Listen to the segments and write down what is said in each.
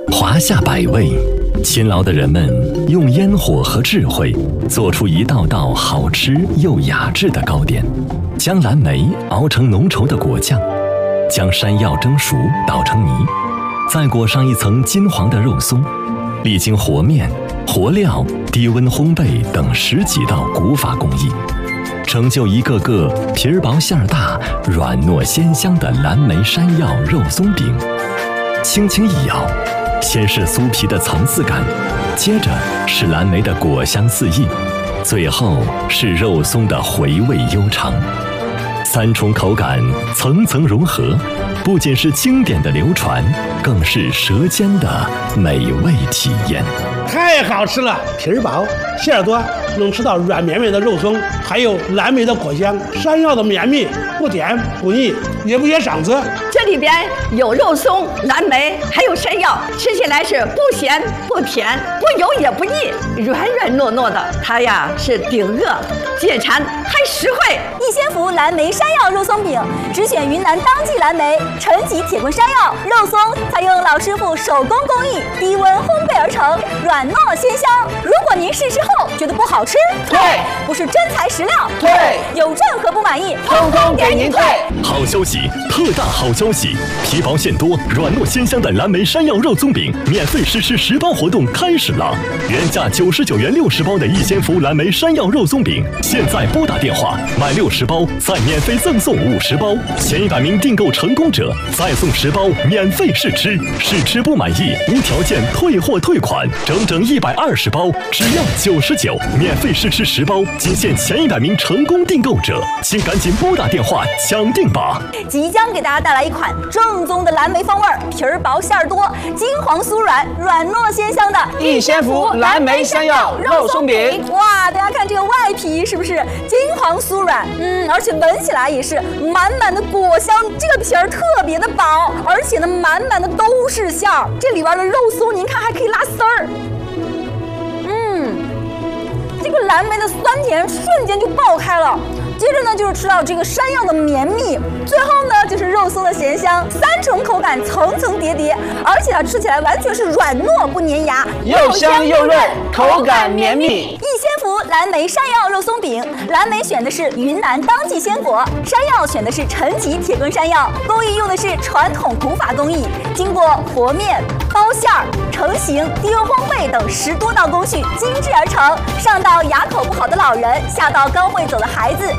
华夏百味，勤劳的人们用烟火和智慧做出一道道好吃又雅致的糕点，将蓝莓熬成浓稠的果酱，将山药蒸熟捣成泥，再裹上一层金黄的肉松，历经和面、和料、低温烘焙等10几道古法工艺，成就一个个皮儿薄馅儿大、软糯鲜香的蓝莓山药肉松饼。轻轻一咬，先是酥皮的层次感，接着是蓝莓的果香四溢，最后是肉松的回味悠长。3重口感层层融合，不仅是经典的流传，更是舌尖的美味体验。 太好吃了，皮儿薄，馅儿多，能吃到软绵绵的肉松，还有蓝莓的果香，山药的绵密，不甜不腻，也不噎嗓子。 这里边有肉松、蓝莓，还有山药，吃起来是不咸不甜，不油也不腻，软软糯糯的。它呀是顶饿、解馋，还实惠。 逸仙福蓝莓山药肉松饼，只选云南当季蓝莓、陈吉铁棍山药肉松，采用老师傅手工工艺，低温烘焙而成，软糯鲜香。如果您试吃后觉得不好吃， 退； 不是真材实料， 退； 有任何不满意， 通通给您退。 好消息，特大好消息！皮薄馅多、软糯鲜香的蓝莓山药肉松饼免费试吃10包活动开始了！原价99元60包的逸仙福蓝莓山药肉松饼，现在拨打电话买60包，再免费赠送50包，前100名订购成功者再送10包免费试吃，试吃不满意无条件退货退款，整整120包，只要99，免费试吃10包，仅限前100名成功订购者，请赶紧拨打电话抢定吧！ 即将给大家带来一款正宗的蓝莓风味，皮儿薄馅儿多，金黄酥软，软糯鲜香的逸仙福蓝莓山药肉松饼。 哇，大家看这个外皮是不是金黄酥软？而且闻起来也是满满的果香，这个皮儿特别的薄，而且呢满满的都是馅儿，这里边的肉松您看还可以拉丝儿。这个蓝莓的酸甜瞬间就爆开了，接着呢就是吃到这个山药的绵密，最后呢就是肉松的咸香，3重口感层层叠叠，而且它吃起来完全是软糯不粘牙， 又香又润，口感绵密。 逸仙福蓝莓山药肉松饼，蓝莓选的是云南当季鲜果，山药选的是陈吉铁棍山药，工艺用的是传统古法工艺，经过和面、包馅儿、成型、低温烘焙等10多道工序精制而成，上到牙口不好的老人，下到刚会走的孩子，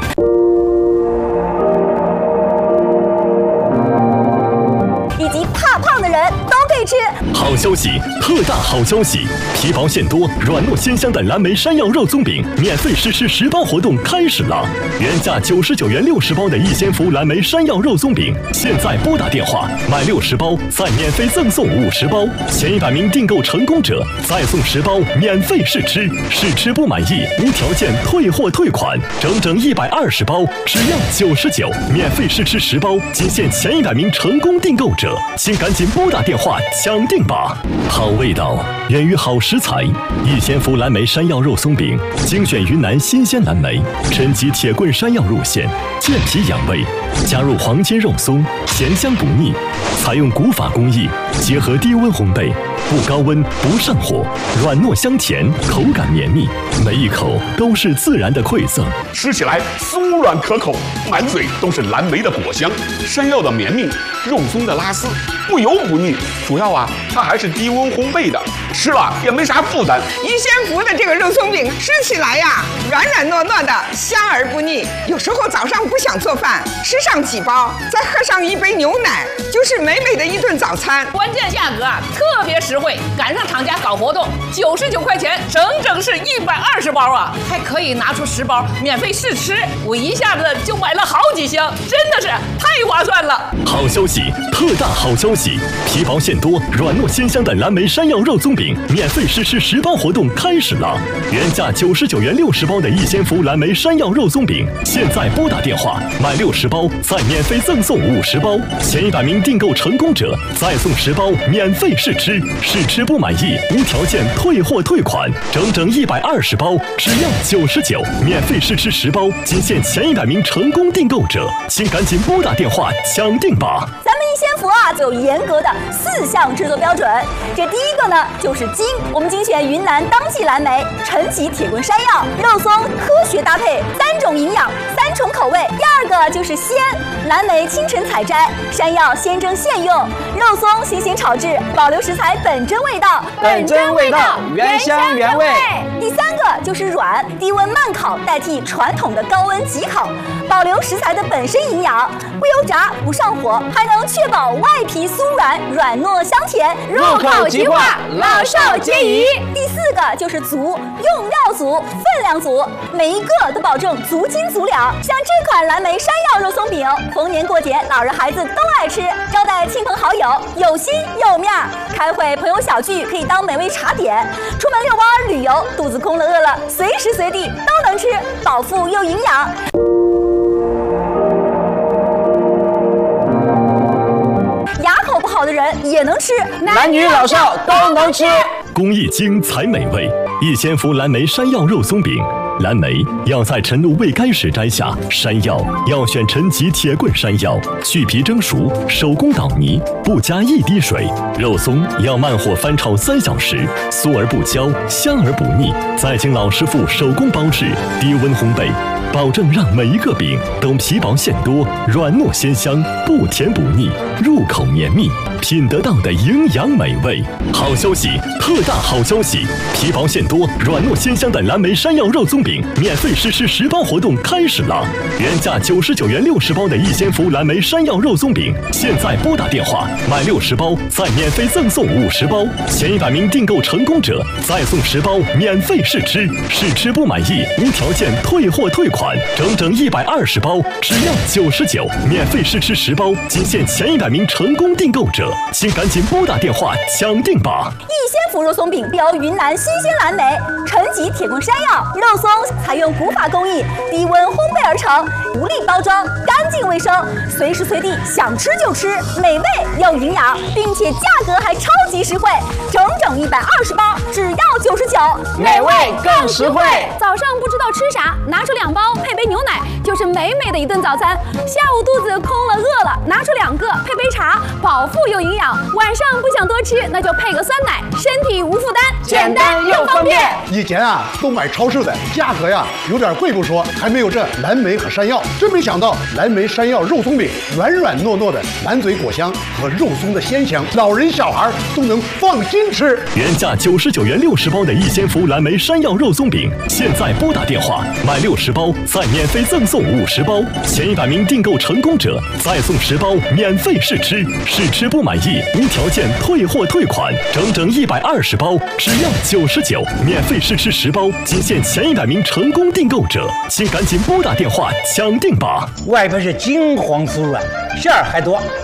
以及怕胖的人都可以吃。 好消息，特大好消息！皮薄馅多、软糯鲜香的蓝莓山药肉松饼免费试吃10包活动开始了！原价99元60包的逸仙福蓝莓山药肉松饼，现在拨打电话买60包，再免费赠送50包，前100名订购成功者再送10包免费试吃，试吃不满意无条件退货退款，整整120包，只要99，免费试吃10包，仅限前100名成功订购者，请赶紧拨打电话抢定吧！好味道源于好食材，逸仙福蓝莓山药肉松饼精选云南新鲜蓝莓、陈吉铁棍山药入馅，健脾养胃，加入黄金肉松，咸香不腻，采用古法工艺，结合低温烘焙，不高温不上火，软糯香甜，口感绵密，每一口都是自然的馈赠， 吃起来酥软可口，满嘴都是蓝莓的果香，山药的绵密，肉松的拉丝，不油不腻，主要它还是低温烘焙的，吃了也没啥负担。 逸仙福的这个肉松饼吃起来软软糯糯的，香而不腻。有时候早上不想做饭，吃上几包，再喝上一杯牛奶，就是美美的一顿早餐。 关键价格特别实惠，赶上厂家搞活动，99块钱，整整是120包还可以拿出10包免费试吃，我一下子就买了好几箱，真的是太划算了！ 好消息，特大好消息！皮薄馅多、软糯鲜香的蓝莓山药肉松饼免费试吃10包活动开始了！原价99元60包的逸仙福蓝莓山药肉松饼，现在拨打电话买60包，再免费赠送50包，前100名订购成功者再送10包免费试吃，试吃不满意无条件退货退款，整整120包，只要99，免费试吃10包，仅限前100名成功订购者，请赶紧拨打电话抢定吧！ 咱们鲜服啊，就有严格的4项制作标准。这第一个呢，就是精，我们精选云南当季蓝莓、陈皮、铁棍山药、肉松，科学搭配，3种营养，3重口味。第二个就是鲜，蓝莓清晨采摘，山药现蒸现用，肉松新鲜炒制，保留食材本真味道， 本真味道，原香原味。 第3个就是软，低温慢烤代替传统的高温急烤，保留食材的本身营养，不油炸不上火，还能确保外皮酥软，软糯香甜， 入口即化，老少皆宜。 第4个就是足，用料足，分量足，每一个都保证足斤足两。像这款蓝莓山药肉松饼，逢年过节老人孩子都爱吃，招待亲朋好友有心有面儿，开会朋友小聚可以当美味茶点，出门遛弯旅游肚子空了饿了，随时随地都能吃，饱腹又营养。牙口不好的人也能吃， 男女老少都能吃。 工艺精才美味，一鲜福蓝莓山药肉松饼。蓝莓要在晨露未干时摘下，山药要选陈皮铁棍山药，去皮蒸熟，手工捣泥，不加1滴水。肉松要慢火翻炒3小时，酥而不焦，香而不腻，再经老师傅手工包制，低温烘焙，保证让每一个饼都皮薄馅多，软糯鲜香，不甜不腻，入口绵密，品得到的营养美味。好消息，特大好消息！皮薄馅多，软糯鲜香的蓝莓山药肉松饼免费实施10包活动开始了！原价99元60包的一鲜福蓝莓山药肉松饼，现在拨打电话买60包，再免费赠送50包，前100名订购成功者再送10包免费试吃，试吃不满意无条件退货退款，整整120包，只要99，免费试吃10包，仅限前100名成功订购者，请赶紧拨打电话抢定吧！ 一鲜福肉松饼由云南新鲜蓝莓、陈皮、铁棍山药、肉松采用古法工艺，低温烘焙而成，独立包装，干净卫生，随时随地想吃就吃，美味又营养，并且价格还超级实惠，整整120包，只要99， 美味更实惠。 早上不知道吃啥，拿出2包配杯牛奶，就是美美的一顿早餐。下午肚子空了饿了，拿出2个配杯茶，饱腹又营养。晚上不想多吃，那就配个酸奶，身体无负担， 简单又方便。 以前啊，都买超市的，价格呀有点贵不说，还没有这蓝莓和山药。真没想到，蓝莓山药肉松饼软软糯糯的，满嘴果香和肉松的鲜香，老人小孩都能放心吃。 原价99元60包的一鲜福蓝莓山药肉松饼，现在拨打电话买60包，再免费赠送50包，前100名订购成功者再送10包免费试吃，试吃不满意无条件退货退款，整整120包，只要99，免费试吃10包，仅限前100名成功订购者，请赶紧拨打电话抢定吧！ 外边是金黄酥软，馅儿还多。